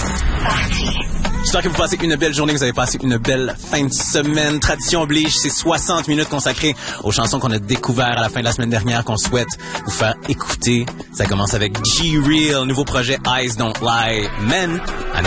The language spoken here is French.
J'espère que vous passez une belle journée, que vous avez passé une belle fin de semaine. Tradition oblige, c'est 60 minutes consacrées aux chansons qu'on a découvertes à la fin de la semaine dernière, qu'on souhaite vous faire écouter. Ça commence avec G-Real, nouveau projet Eyes Don't Lie, Men.